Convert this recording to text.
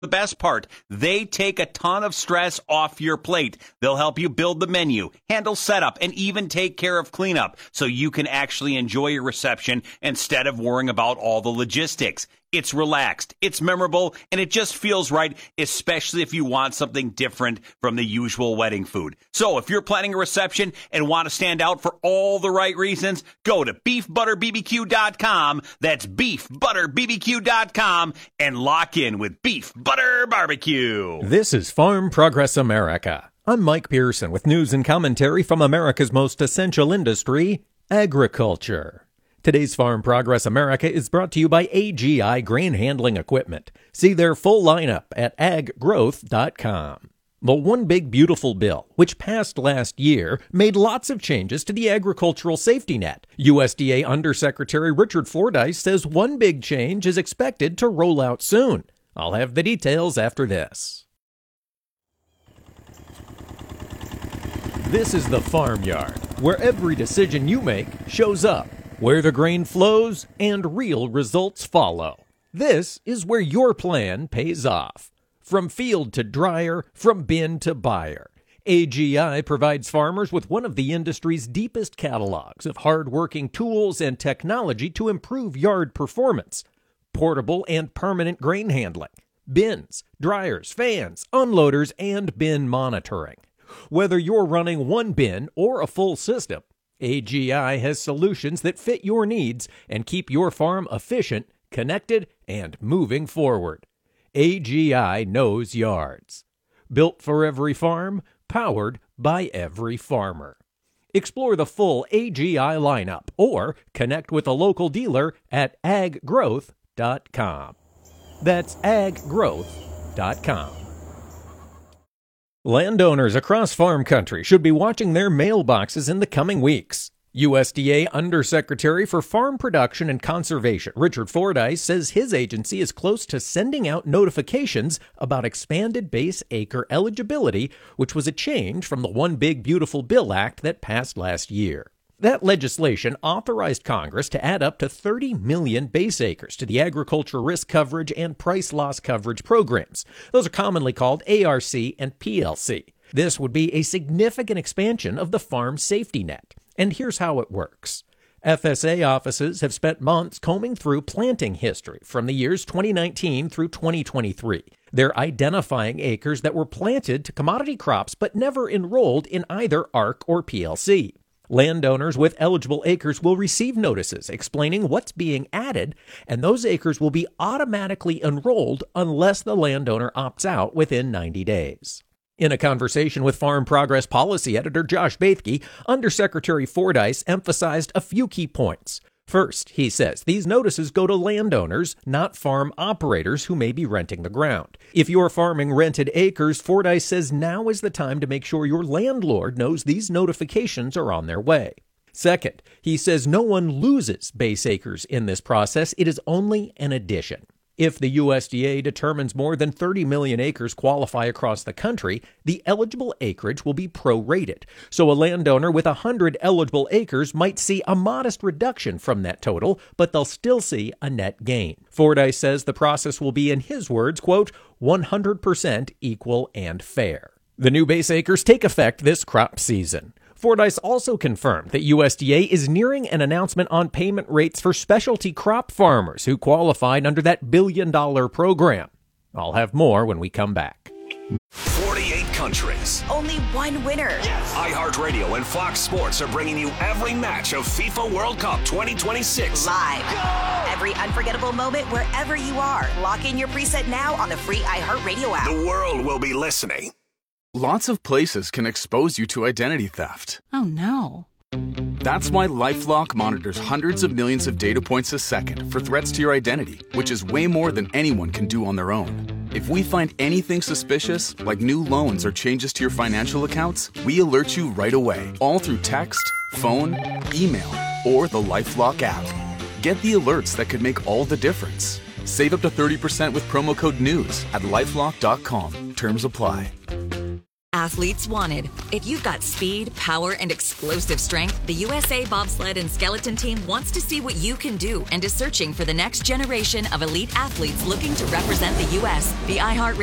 The best part, they take a ton of stress off your plate. They'll help you build the menu, handle setup, and even take care of cleanup so you can actually enjoy your reception instead of worrying about all the logistics. It's relaxed, it's memorable, and it just feels right, especially if you want something different from the usual wedding food. So if you're planning a reception and want to stand out for all the right reasons, go to beefbutterbbq.com. That's beefbutterbbq.com and lock in with Beef Butter Barbecue. This is Farm Progress America. I'm Mike Pearson with news and commentary from America's most essential industry, agriculture. Today's Farm Progress America is brought to you by AGI Grain Handling Equipment. See their full lineup at aggrowth.com. The One Big Beautiful Bill, which passed last year, made lots of changes to the agricultural safety net. USDA Undersecretary Richard Fordyce says one big change is expected to roll out soon. I'll have the details after this. This is the Farmyard, where every decision you make shows up, where the grain flows and real results follow. This is where your plan pays off. From field to dryer, from bin to buyer, AGI provides farmers with one of the industry's deepest catalogs of hard-working tools and technology to improve yard performance. Portable and permanent grain handling, bins, dryers, fans, unloaders, and bin monitoring. Whether you're running one bin or a full system, AGI has solutions that fit your needs and keep your farm efficient, connected, and moving forward. AGI knows yards. Built for every farm, powered by every farmer. Explore the full AGI lineup or connect with a local dealer at aggrowth.com. That's aggrowth.com. Landowners across farm country should be watching their mailboxes in the coming weeks. USDA Undersecretary for Farm Production and Conservation Richard Fordyce says his agency is close to sending out notifications about expanded base acre eligibility, which was a change from the One Big Beautiful Bill Act that passed last year. That legislation authorized Congress to add up to 30 million base acres to the agriculture risk coverage and price loss coverage programs. Those are commonly called ARC and PLC. This would be a significant expansion of the farm safety net. And here's how it works. FSA offices have spent months combing through planting history from the years 2019 through 2023. They're identifying acres that were planted to commodity crops but never enrolled in either ARC or PLC. Landowners with eligible acres will receive notices explaining what's being added, and those acres will be automatically enrolled unless the landowner opts out within 90 days. In a conversation with Farm Progress Policy Editor Josh Bethke, Undersecretary Fordyce emphasized a few key points. First, he says these notices go to landowners, not farm operators who may be renting the ground. If you're farming rented acres, Fordyce says now is the time to make sure your landlord knows these notifications are on their way. Second, he says no one loses base acres in this process. It is only an addition. If the USDA determines more than 30 million acres qualify across the country, the eligible acreage will be prorated. So a landowner with 100 eligible acres might see a modest reduction from that total, but they'll still see a net gain. Fordyce says the process will be, in his words, quote, 100% equal and fair. The new base acres take effect this crop season. Fordyce also confirmed that USDA is nearing an announcement on payment rates for specialty crop farmers who qualified under that billion-dollar program. I'll have more when we come back. 48 countries. Only one winner. Yes. iHeartRadio and Fox Sports are bringing you every match of FIFA World Cup 2026. Live. Go! Every unforgettable moment wherever you are. Lock in your preset now on the free iHeartRadio app. The world will be listening. Lots of places can expose you to identity theft. Oh, no. That's why LifeLock monitors hundreds of millions of data points a second for threats to your identity, which is way more than anyone can do on their own. If we find anything suspicious, like new loans or changes to your financial accounts, we alert you right away, all through text, phone, email, or the LifeLock app. Get the alerts that could make all the difference. Save up to 30% with promo code NEWS at LifeLock.com. Terms apply. athletes wanted. If you've got speed, power, and explosive strength, the USA Bobsled and Skeleton Team wants to see what you can do and is searching for the next generation of elite athletes looking to represent the U.S. The iHeart